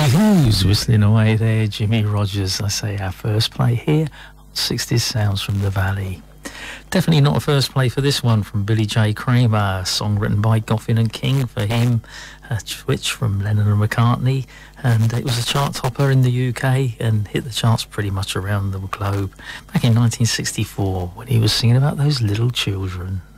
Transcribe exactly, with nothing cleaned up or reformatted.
The Who's whistling away there, Jimmy Rogers. I say our first play here on sixties Sounds from the Valley. Definitely not a first play for this one from Billy J. Kramer, a song written by Goffin and King for him, a switch from Lennon and McCartney, and it was a chart topper in the U K and hit the charts pretty much around the globe back in nineteen sixty-four when he was singing about those little children.